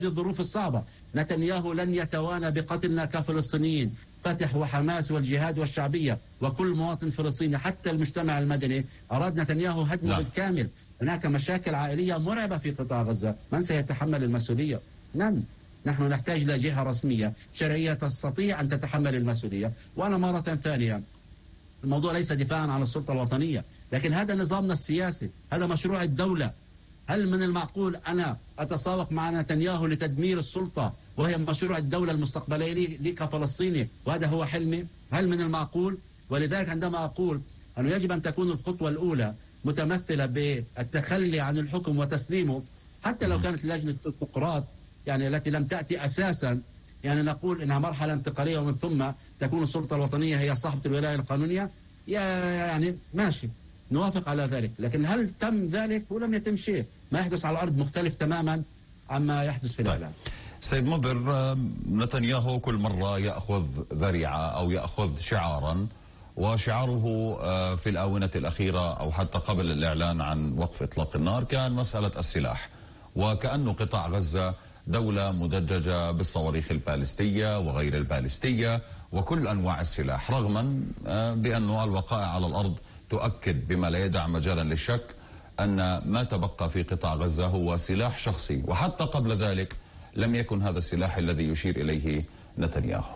الظروف الصعبة. نتنياهو لن يتوانى بقتلنا كفلسطينيين، فتح وحماس والجهاد والشعبية وكل مواطن فلسطيني حتى المجتمع المدني. أراد نتنياهو هدمه بالكامل. هناك مشاكل عائلية مرعبة في قطاع غزة، من سيتحمل المسؤولية؟ نحن نحتاج إلى جهة رسمية شرعية تستطيع أن تتحمل المسؤولية. وأنا مرة ثانية، الموضوع ليس دفاعا عن السلطة الوطنية، لكن هذا نظامنا السياسي، هذا مشروع الدولة. هل من المعقول أنا أتساوق مع نتنياهو لتدمير السلطة وهي مشروع الدولة المستقبلية لي كفلسطيني، وهذا هو حلمي؟ هل من المعقول؟ ولذلك عندما أقول أنه يجب أن تكون الخطوة الأولى متمثلة بالتخلي عن الحكم وتسليمه، حتى لو كانت لجنة الفقرات يعني التي لم تأتي أساسا، يعني نقول إنها مرحلة انتقالية ومن ثم تكون السلطة الوطنية هي صاحبة الولاية القانونية، يعني ماشي نوافق على ذلك. لكن هل تم ذلك؟ ولم يتم شيء. ما يحدث على الأرض مختلف تماما عما يحدث في الإعلام. سيد منذر، نتنياهو كل مرة يأخذ ذريعة أو يأخذ شعارا، وشعاره في الآونة الأخيرة أو حتى قبل الإعلان عن وقف إطلاق النار كان مسألة السلاح، وكأنه قطاع غزة دولة مدججة بالصواريخ البالستية وغير البالستية وكل أنواع السلاح، رغما بأنه الوقائع على الأرض تؤكد بما لا يدع مجالا للشك أن ما تبقى في قطاع غزة هو سلاح شخصي، وحتى قبل ذلك لم يكن هذا السلاح الذي يشير إليه نتنياهو.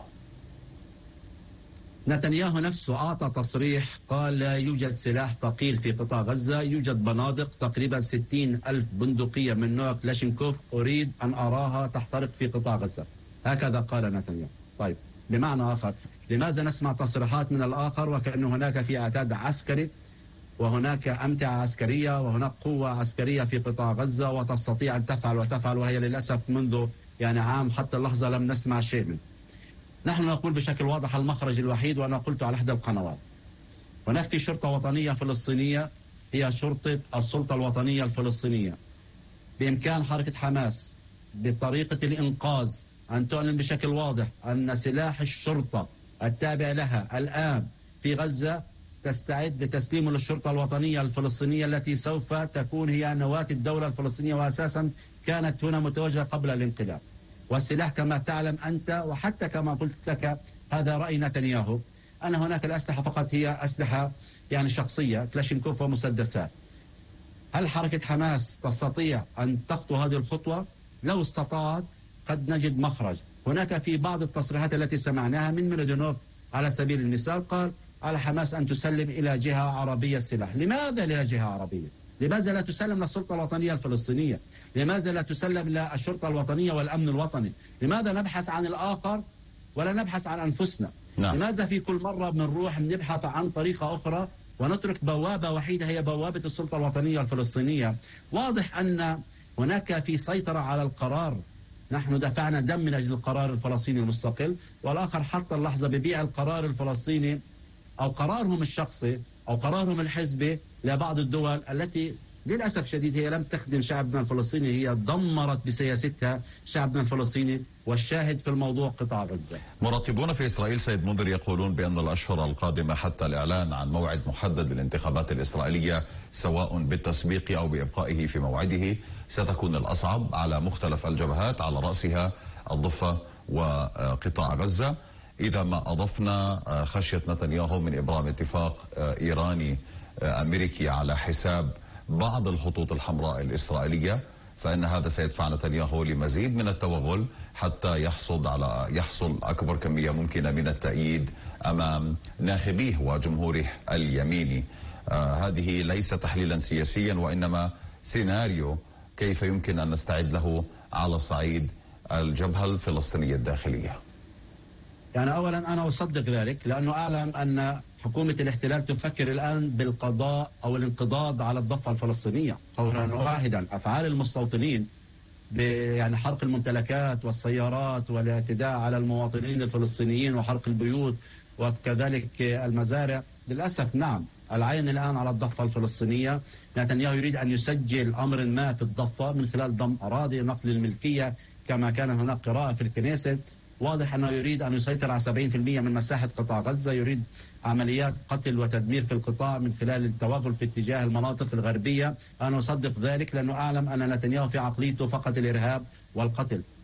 نتنياهو نفسه أعطى تصريح قال لا يوجد سلاح ثقيل في قطاع غزة، يوجد بنادق تقريبا 60,000 بندقية من نوع كلاشينكوف أريد أن أراها تحترق في قطاع غزة. هكذا قال نتنياهو. طيب، بمعنى آخر، لماذا نسمع تصريحات من الآخر وكأن هناك في اعتاد عسكري وهناك أمتعة عسكرية وهناك قوة عسكرية في قطاع غزة وتستطيع أن تفعل وتفعل، وهي للأسف منذ يعني عام حتى اللحظة لم نسمع شيء منه. نحن نقول بشكل واضح المخرج الوحيد، وأنا قلت على إحدى القنوات، هناك في شرطة وطنية فلسطينية هي شرطة السلطة الوطنية الفلسطينية. بإمكان حركة حماس بطريقة الإنقاذ أن تعلن بشكل واضح أن سلاح الشرطة التابع لها الآن في غزة تستعد لتسليمه للشرطة الوطنية الفلسطينية التي سوف تكون هي نواة الدولة الفلسطينية، وأساسا كانت هنا متواجدة قبل الانقلاب. والسلاح كما تعلم أنت وحتى كما قلت لك هذا رأي نتنياهو، أن هناك الأسلحة فقط هي أسلحة يعني شخصية، كلاشينكوف ومسدسات. هل حركة حماس تستطيع أن تخطو هذه الخطوة؟ لو استطاعت قد نجد مخرج. هناك في بعض التصريحات التي سمعناها من ميلودينوف على سبيل المثال قال على حماس أن تسلم إلى جهة عربية السلاح. لماذا إلى جهة عربية؟ لماذا لا تسلم للسلطة الوطنية الفلسطينية؟ لماذا لا تسلم للشرطة الوطنية والأمن الوطني؟ لماذا نبحث عن الآخر ولا نبحث عن أنفسنا؟ لماذا في كل مرة بنروح بنبحث عن طريقة أخرى ونترك بوابة وحيدة هي بوابة السلطة الوطنية الفلسطينية؟ واضح أن هناك في سيطرة على القرار. نحن دفعنا دم من أجل القرار الفلسطيني المستقل، والآخر حتى اللحظة ببيع القرار الفلسطيني أو قرارهم الشخصي أو قرارهم الحزبي لبعض الدول التي للأسف شديد هي لم تخدم شعبنا الفلسطيني، هي دمرت بسياستها شعبنا الفلسطيني، والشاهد في الموضوع قطاع غزة. مراقبون في إسرائيل سيد منذر يقولون بأن الأشهر القادمة حتى الإعلان عن موعد محدد للانتخابات الإسرائيلية سواء بالتسبيق أو بإبقائه في موعده ستكون الأصعب على مختلف الجبهات، على رأسها الضفة وقطاع غزة. إذا ما أضفنا خشية نتنياهو من إبرام اتفاق إيراني أمريكي على حساب بعض الخطوط الحمراء الإسرائيلية، فإن هذا سيدفع نتنياهو لمزيد من التوغل حتى يحصل أكبر كمية ممكنة من التأييد أمام ناخبيه وجمهوره اليميني. هذه ليس تحليلا سياسيا وإنما سيناريو كيف يمكن أن نستعد له على صعيد الجبهة الفلسطينية الداخلية. يعني أولا أنا أصدق ذلك، لأنه أعلم أن حكومة الاحتلال تفكر الآن بالقضاء أو الانقضاض على الضفة الفلسطينية قولا واحدا. أفعال المستوطنين يعني حرق الممتلكات والسيارات والاعتداء على المواطنين الفلسطينيين وحرق البيوت وكذلك المزارع، للأسف نعم العين الآن على الضفة الفلسطينية. نتنياهو يريد أن يسجل أمر ما في الضفة من خلال ضم أراضي، نقل الملكية، كما كان هناك قراءة في الكنيسة واضح أنه يريد أن يسيطر على 70% من مساحة قطاع غزة، يريد عمليات قتل وتدمير في القطاع من خلال التوغل في اتجاه المناطق الغربية. أنا أصدق ذلك لأنه أعلم أن نتنياهو في عقليته فقط الإرهاب والقتل.